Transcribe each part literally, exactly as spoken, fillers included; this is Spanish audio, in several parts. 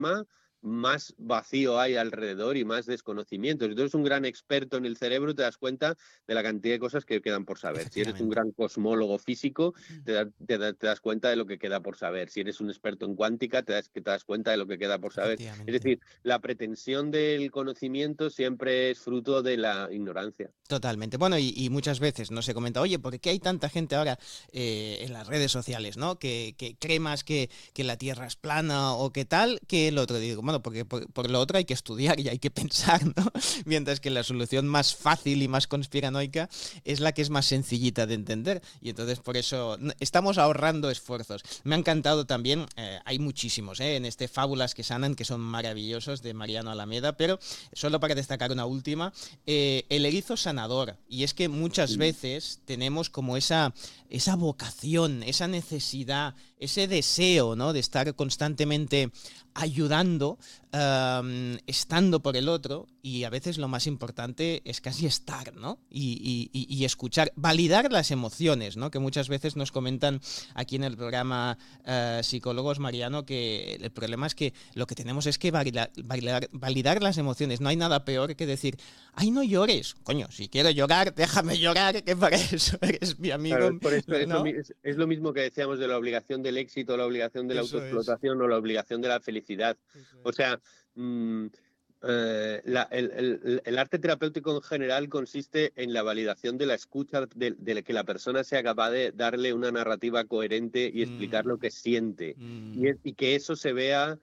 más vacío hay alrededor y más desconocimiento. Si tú eres un gran experto en el cerebro, te das cuenta de la cantidad de cosas que quedan por saber. Si eres un Efectivamente. gran cosmólogo físico, te, da, te, da, te das cuenta de lo que queda por saber. Si eres un experto en cuántica, te das, te das cuenta de lo que queda por saber. Es Efectivamente. decir, la pretensión del conocimiento siempre es fruto de la ignorancia. Totalmente. Bueno, y, y muchas veces nos se comenta, oye, ¿por qué hay tanta gente ahora eh, en las redes sociales, ¿no? Que, que cree más que, que la Tierra es plana o qué tal que el otro. Digo, bueno, porque por, por lo otro hay que estudiar y hay que pensar, ¿no? Mientras que la solución más fácil y más conspiranoica es la que es más sencillita de entender. Y entonces por eso estamos ahorrando esfuerzos. Me ha encantado también, eh, hay muchísimos, ¿eh? En este Fábulas que sanan, que son maravillosos, de Mariano Alameda, pero solo para destacar una última, eh, el erizo sanador. Y es que muchas veces tenemos como esa, esa vocación, esa necesidad, ese deseo, ¿no? De estar constantemente ayudando, um, estando por el otro, y a veces lo más importante es casi estar, ¿no? Y, y, y escuchar, validar las emociones, ¿no? Que muchas veces nos comentan aquí en el programa uh, Psicólogos, Mariano, que el problema es que lo que tenemos es que validar, validar, validar las emociones. No hay nada peor que decir, ay, no llores. Coño, si quiero llorar, déjame llorar, que para eso eres mi amigo, Claro, es, por eso, es, lo, ¿no? es, es lo mismo que decíamos de la obligación del éxito, la obligación de la Eso es. autoexplotación o la obligación de la felicidad. Eso O es. sea, mmm, eh, la, el, el, el arte terapéutico en general consiste en la validación de la escucha, de, de que la persona sea capaz de darle una narrativa coherente y explicar lo Mm, que siente. Y, mm. y que eso se vea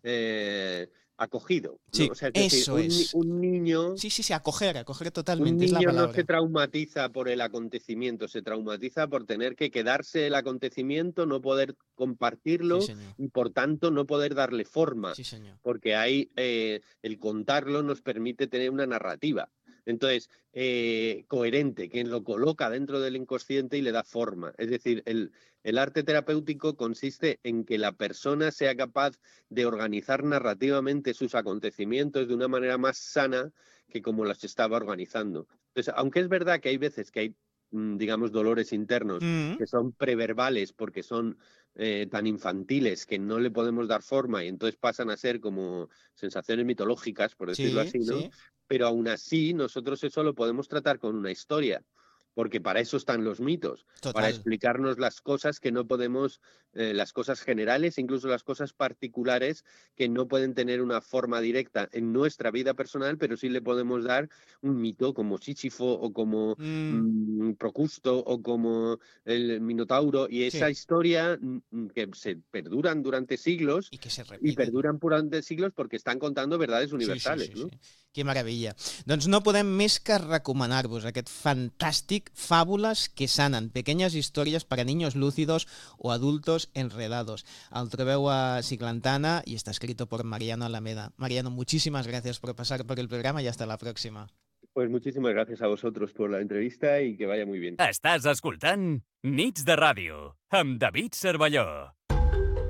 eh, acogido, ¿no? Sí, O sea, es decir, eso un, es. un niño Sí, sí, sí, acoger, acoger un totalmente, es la niño no se palabra. traumatiza por el acontecimiento, se traumatiza por tener que quedarse el acontecimiento, no poder Sí, compartirlo señor. y por tanto no poder darle forma, Sí, señor. porque hay, eh, el contarlo nos permite tener una narrativa. Entonces, eh, coherente, que lo coloca dentro del inconsciente y le da forma. Es decir, el, el arte terapéutico consiste en que la persona sea capaz de organizar narrativamente sus acontecimientos de una manera más sana que como las estaba organizando. Entonces, aunque es verdad que hay veces que hay, digamos, dolores internos Mm, que son preverbales porque son eh, tan infantiles que no le podemos dar forma y entonces pasan a ser como sensaciones mitológicas, por decirlo sí, así, ¿no? sí, Pero aún así, nosotros eso lo podemos tratar con una historia, porque para eso están los mitos, para total. explicarnos las cosas que no podemos, eh, las cosas generales, incluso las cosas particulares que no pueden tener una forma directa en nuestra vida personal, pero sí le podemos dar un mito como Sísifo o como Mm, mmm, Procusto o como el Minotauro, y esa sí, historia mmm, que se perduran durante siglos y que se y repiten. perduran durante siglos porque están contando verdades Sí, sí, universales, sí, sí. ¿no? Que meravella. Doncs no podem més que recomanar-vos aquest fantàstic Fábulas que sanan, pequeñas historias para niños lúcidos o adultos enredados. El trobeu a Ciclantana y está escrito por Mariano Alameda. Mariano, muchísimas gracias por pasar por el programa y hasta la próxima. Pues muchísimas gracias a vosotros por la entrevista y que vaya muy bien. Estàs escoltant Nits de Ràdio amb David Cervelló.